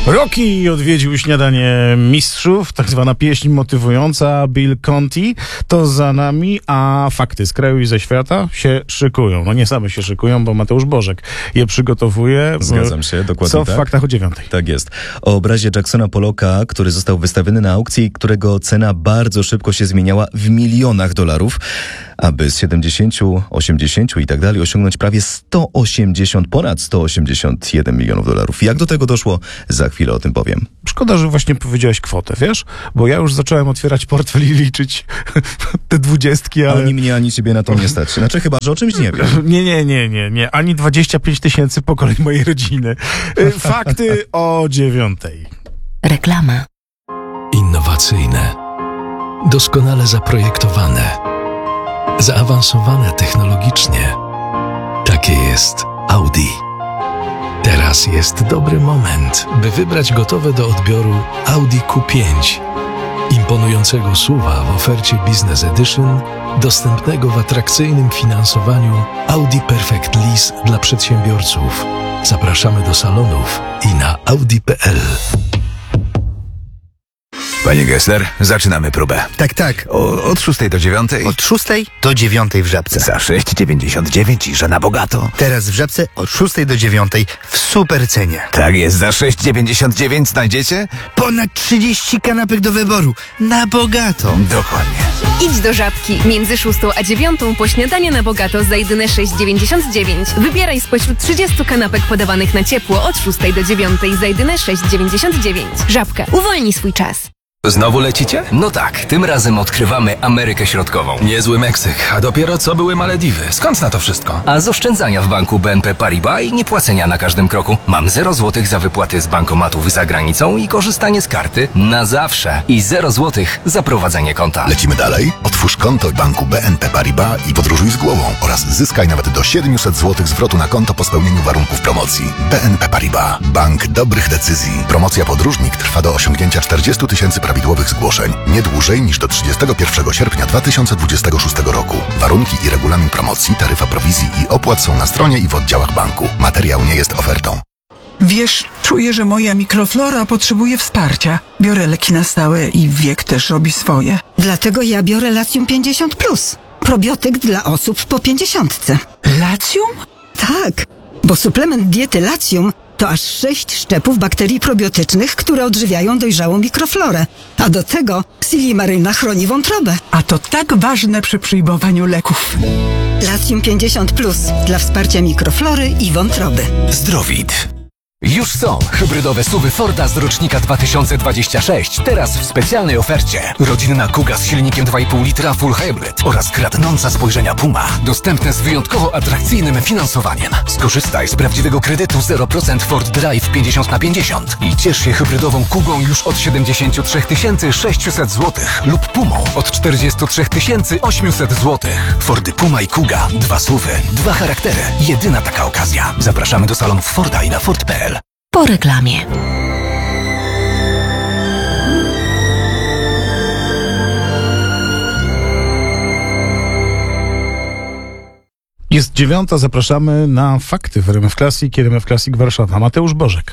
Rocky odwiedził śniadanie mistrzów, tak zwana pieśń motywująca. Bill Conti to za nami, a fakty z kraju i ze świata się szykują. No nie same się szykują, bo Mateusz Bożek je przygotowuje. Zgadzam się, dokładnie Co w tak. faktach o 9:00? Tak jest. O obrazie Jacksona Pollocka, który został wystawiony na aukcji, którego cena bardzo szybko się zmieniała w milionach dolarów, aby z 70, 80 i tak dalej osiągnąć prawie ponad 181 milionów dolarów. Jak do tego doszło? Za chwilę o tym powiem. Szkoda, że właśnie powiedziałeś kwotę, wiesz? Bo ja już zacząłem otwierać portfel i liczyć te 20, ale... Ani mnie, ani ciebie na to nie stać. Znaczy chyba, że o czymś nie wiem. Nie. Ani 25 000 pokoleń mojej rodziny. Fakty o 9:00. Reklama. Innowacyjne, doskonale zaprojektowane, zaawansowane technologicznie. Takie jest Audi. Teraz jest dobry moment, by wybrać gotowe do odbioru Audi Q5. Imponującego SUV-a w ofercie Business Edition, dostępnego w atrakcyjnym finansowaniu Audi Perfect Lease dla przedsiębiorców. Zapraszamy do salonów i na audi.pl. Panie Gessler, zaczynamy próbę. Tak. Od 6 do 9. Od 6 do 9 w Żabce. Za 6,99 i że na bogato. Teraz w Żabce od 6 do 9 w super cenie. Tak jest, za 6,99 znajdziecie? Ponad 30 kanapek do wyboru. Na bogato. Dokładnie. Idź do Żabki. Między 6 a 9 po śniadanie na bogato za jedyne 6,99. Wybieraj spośród 30 kanapek podawanych na ciepło od 6 do 9 za jedyne 6,99. Żabka. Uwolnij swój czas. Znowu lecicie? No tak, tym razem odkrywamy Amerykę Środkową. Niezły Meksyk, a dopiero co były Malediwy. Skąd na to wszystko? A z oszczędzania w banku BNP Paribas i niepłacenia na każdym kroku mam 0 zł za wypłaty z bankomatów za granicą i korzystanie z karty na zawsze. I 0 zł za prowadzenie konta. Lecimy dalej? Otwórz konto w banku BNP Paribas i podróżuj z głową oraz zyskaj nawet do 700 zł zwrotu na konto po spełnieniu warunków promocji. BNP Paribas. Bank dobrych decyzji. Promocja podróżnik trwa do osiągnięcia 40 000 prawidłowych zgłoszeń. Nie dłużej niż do 31 sierpnia 2026 roku. Warunki i regulamin promocji, taryfa prowizji i opłat są na stronie i w oddziałach banku. Materiał nie jest ofertą. Wiesz, czuję, że moja mikroflora potrzebuje wsparcia. Biorę leki na stałe i wiek też robi swoje. Dlatego ja biorę Latium 50+. Probiotyk dla osób po 50. Latium? Tak, bo suplement diety Latium to aż 6 szczepów bakterii probiotycznych, które odżywiają dojrzałą mikroflorę. A do tego silimaryna chroni wątrobę. A to tak ważne przy przyjmowaniu leków. Latium 50+ dla wsparcia mikroflory i wątroby. Zdrowid. Już są hybrydowe SUV-y Forda z rocznika 2026. Teraz w specjalnej ofercie. Rodzinna Kuga z silnikiem 2,5 litra Full Hybrid oraz kradnąca spojrzenia Puma. Dostępne z wyjątkowo atrakcyjnym finansowaniem. Skorzystaj z prawdziwego kredytu 0% Ford Drive 50/50 i ciesz się hybrydową Kugą już od 73 600 zł lub Pumą od 43 800 zł. Fordy Puma i Kuga. 2 SUV-y, 2 charaktery. Jedyna taka okazja. Zapraszamy do salonów Forda i na Ford.pl. Po reklamie. Jest 9:00, zapraszamy na fakty w RMF Classic, RMF Classic Warszawa. Mateusz Bożek.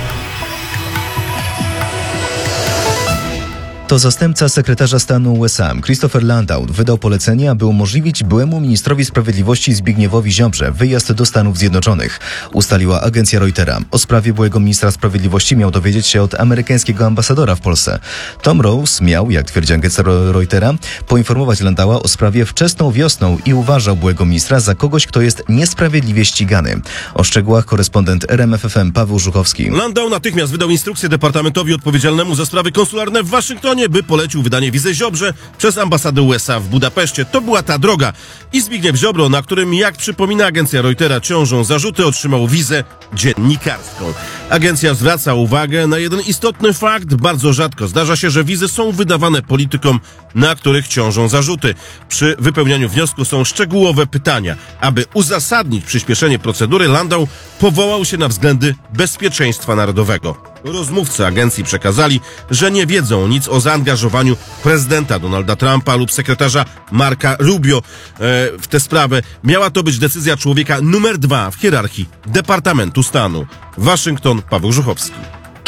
To zastępca sekretarza stanu USA, Christopher Landau, wydał polecenie, aby umożliwić byłemu ministrowi sprawiedliwości Zbigniewowi Ziobrze wyjazd do Stanów Zjednoczonych, ustaliła agencja Reutera. O sprawie byłego ministra sprawiedliwości miał dowiedzieć się od amerykańskiego ambasadora w Polsce. Tom Rose miał, jak twierdzi agencja Reutera, poinformować Landaua o sprawie wczesną wiosną i uważał byłego ministra za kogoś, kto jest niesprawiedliwie ścigany. O szczegółach korespondent RMF FM Paweł Żuchowski. Landau natychmiast wydał instrukcję departamentowi odpowiedzialnemu za sprawy konsularne w Waszyngtonie, by polecił wydanie wizy Ziobrze przez ambasadę USA w Budapeszcie. To była ta droga. I Zbigniew Ziobro, na którym, jak przypomina agencja Reutera, ciążą zarzuty, otrzymał wizę dziennikarską. Agencja zwraca uwagę na jeden istotny fakt. Bardzo rzadko zdarza się, że wizy są wydawane politykom, na których ciążą zarzuty. Przy wypełnianiu wniosku są szczegółowe pytania. Aby uzasadnić przyspieszenie procedury, Landau powołał się na względy bezpieczeństwa narodowego. Rozmówcy agencji przekazali, że nie wiedzą nic o zaangażowaniu prezydenta Donalda Trumpa lub sekretarza Marca Rubio w tę sprawę. Miała to być decyzja człowieka numer 2 w hierarchii Departamentu Stanu. Waszyngton, Paweł Żuchowski.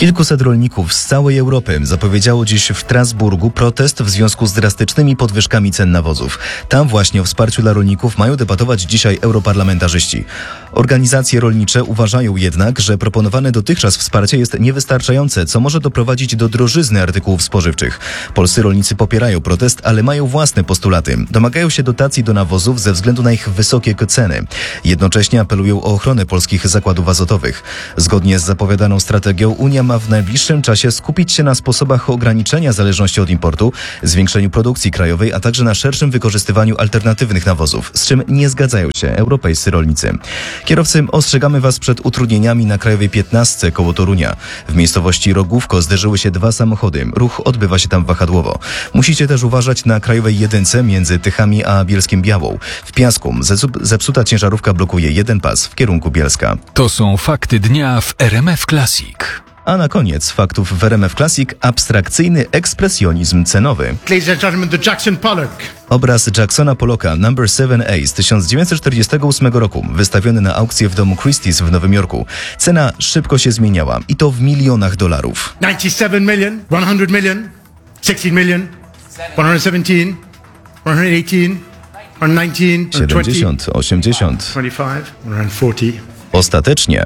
Kilkuset rolników z całej Europy zapowiedziało dziś w Strasburgu protest w związku z drastycznymi podwyżkami cen nawozów. Tam właśnie o wsparciu dla rolników mają debatować dzisiaj europarlamentarzyści. Organizacje rolnicze uważają jednak, że proponowane dotychczas wsparcie jest niewystarczające, co może doprowadzić do drożyzny artykułów spożywczych. Polscy rolnicy popierają protest, ale mają własne postulaty. Domagają się dotacji do nawozów ze względu na ich wysokie ceny. Jednocześnie apelują o ochronę polskich zakładów azotowych. Zgodnie z zapowiadaną strategią Unia ma w najbliższym czasie skupić się na sposobach ograniczenia zależności od importu, zwiększeniu produkcji krajowej, a także na szerszym wykorzystywaniu alternatywnych nawozów, z czym nie zgadzają się europejscy rolnicy. Kierowcy, ostrzegamy Was przed utrudnieniami na Krajowej 15 koło Torunia. W miejscowości Rogówko zderzyły się dwa samochody. Ruch odbywa się tam wahadłowo. Musicie też uważać na Krajowej 1 między Tychami a Bielskiem Białą. W Piasku zepsuta ciężarówka blokuje jeden pas w kierunku Bielska. To są fakty dnia w RMF Classic. A na koniec faktów w RMF Classic abstrakcyjny ekspresjonizm cenowy. Ladies and gentlemen, the Jackson Pollock. Obraz Jacksona Pollocka Number 7A z 1948 roku, wystawiony na aukcję w domu Christie's w Nowym Jorku. Cena szybko się zmieniała i to w milionach dolarów. 97 million, 100 million, 16 million, 117, 118, 119, 70, 80. 25, 140. Ostatecznie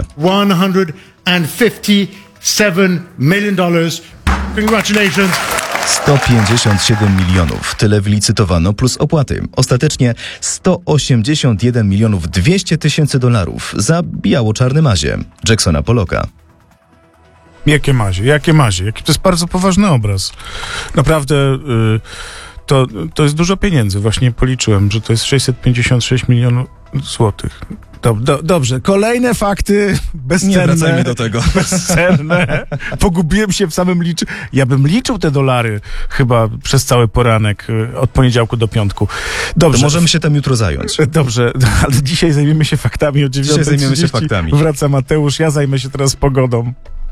$157 million. Congratulations. 157 milionów. Tyle wylicytowano plus opłaty. Ostatecznie 181 milionów 200 tysięcy dolarów za biało-czarny mazie Jacksona Pollocka. Jakie mazie? To jest bardzo poważny obraz. Naprawdę to jest dużo pieniędzy. Właśnie policzyłem, że to jest 656 milionów złotych. Dobrze, kolejne fakty bezcenne. Nie wracajmy do tego. Bezcenne. Pogubiłem się w samym liczeniu. Ja bym liczył te dolary chyba przez cały poranek od poniedziałku do piątku. Dobrze. To możemy się tam jutro zająć. Dobrze, ale dzisiaj zajmiemy się faktami o 9:30. Dzisiaj zajmiemy się faktami. Wraca Mateusz, ja zajmę się teraz pogodą.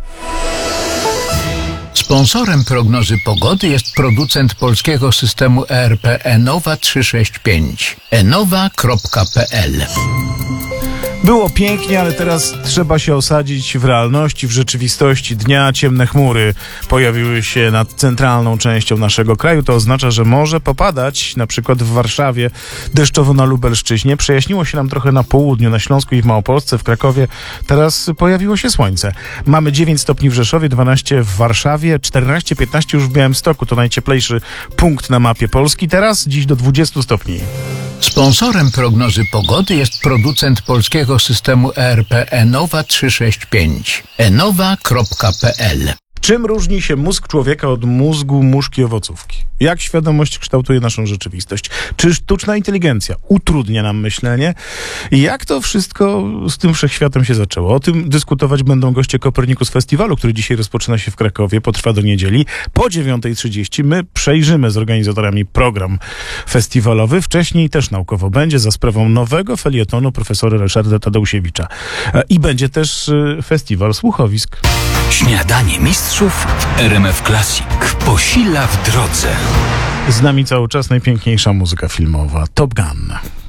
Sponsorem prognozy pogody jest producent polskiego systemu ERP Enowa 365. enowa.pl. Było pięknie, ale teraz trzeba się osadzić w realności, w rzeczywistości dnia. Ciemne chmury pojawiły się nad centralną częścią naszego kraju. To oznacza, że może popadać, na przykład w Warszawie, deszczowo na Lubelszczyźnie. Przejaśniło się nam trochę na południu, na Śląsku i w Małopolsce, w Krakowie. Teraz pojawiło się słońce. Mamy 9 stopni w Rzeszowie, 12 w Warszawie, 14-15 już w Białymstoku. To najcieplejszy punkt na mapie Polski. Teraz dziś do 20 stopni. Sponsorem prognozy pogody jest producent polskiego systemu ERP Enowa 365. enowa.pl. Czym różni się mózg człowieka od mózgu muszki i owocówki? Jak świadomość kształtuje naszą rzeczywistość? Czy sztuczna inteligencja utrudnia nam myślenie? I jak to wszystko z tym wszechświatem się zaczęło? O tym dyskutować będą goście Copernicus Festiwalu, który dzisiaj rozpoczyna się w Krakowie, potrwa do niedzieli. Po 9:30 my przejrzymy z organizatorami program festiwalowy. Wcześniej też naukowo będzie za sprawą nowego felietonu profesora Ryszarda Tadeusiewicza. I będzie też festiwal słuchowisk. Śniadanie mistrzów w RMF Classic. Posila w drodze. Z nami cały czas najpiękniejsza muzyka filmowa. Top Gun.